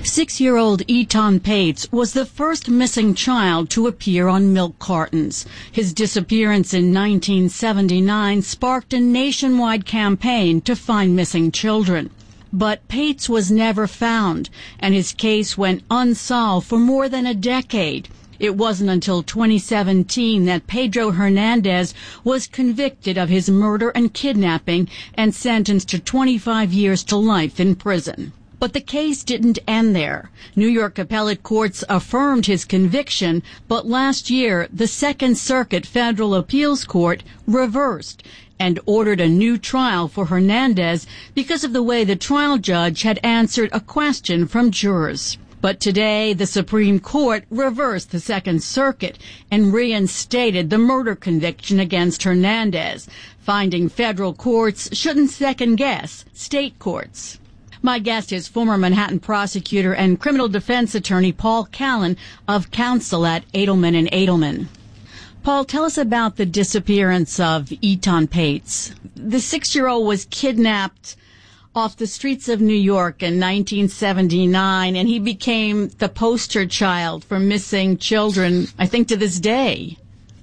6-year-old Eton Pates was the first missing child to appear on milk cartons. His disappearance in 1979 sparked a nationwide campaign to find missing children. But Pates was never found, and his case went unsolved for more than a decade. It wasn't until 2017 that Pedro Hernandez was convicted of his murder and kidnapping and sentenced to 25 years to life in prison. But the case didn't end there. New York appellate courts affirmed his conviction, but last year the Second Circuit Federal Appeals Court reversed and ordered a new trial for Hernandez because of the way the trial judge had answered a question from jurors. But today, the Supreme Court reversed the Second Circuit and reinstated the murder conviction against Hernandez, finding federal courts shouldn't second-guess state courts. My guest is former Manhattan prosecutor and criminal defense attorney Paul Callan of counsel at Edelman & Edelman. Paul, tell us about the disappearance of Eton Pates. The 6-year-old was kidnapped off the streets of New York in 1979, and he became the poster child for missing children, I think, to this day.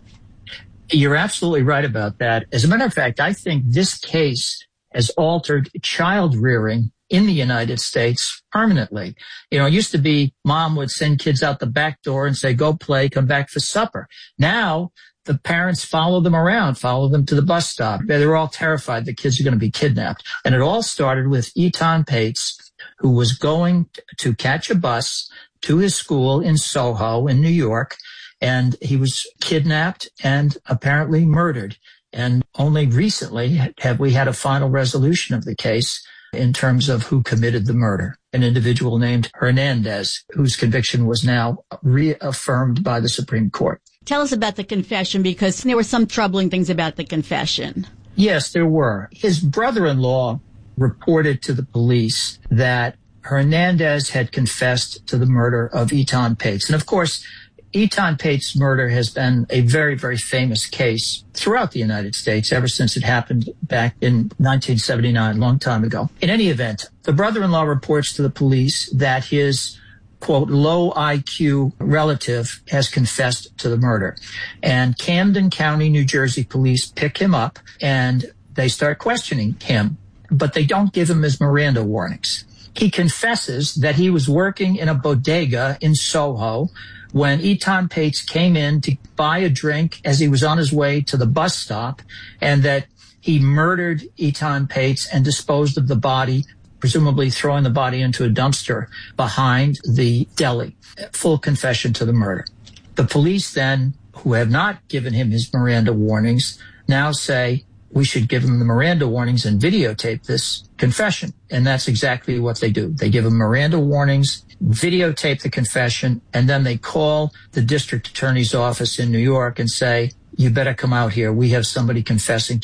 You're absolutely right about that. As a matter of fact, I think this case has altered child rearing in the United States permanently. You know, it used to be mom would send kids out the back door and say, go play, come back for supper. Now, the parents follow them around, follow them to the bus stop. They're all terrified the kids are going to be kidnapped. And it all started with Eton Pates, who was going to catch a bus to his school in Soho in New York. And he was kidnapped and apparently murdered. And only recently have we had a final resolution of the case in terms of who committed the murder, an individual named Hernandez, whose conviction was now reaffirmed by the Supreme Court. Tell us about the confession, because there were some troubling things about the confession. Yes, there were. His brother-in-law reported to the police that Hernandez had confessed to the murder of Eton Pates. And of course, Eton Pates' murder has been a very, very famous case throughout the United States ever since it happened back in 1979, a long time ago. In any event, the brother-in-law reports to the police that his, quote, low IQ relative has confessed to the murder. And Camden County, New Jersey police pick him up and they start questioning him, but they don't give him his Miranda warnings. He confesses that he was working in a bodega in Soho when Eton Pates came in to buy a drink as he was on his way to the bus stop, and that he murdered Eton Pates and disposed of the body, presumably throwing the body into a dumpster behind the deli. Full confession to the murder. The police then, who have not given him his Miranda warnings, now say we should give him the Miranda warnings and videotape this confession. And that's exactly what they do. They give him Miranda warnings, videotape the confession, and then they call the district attorney's office in New York and say, you better come out here. We have somebody confessing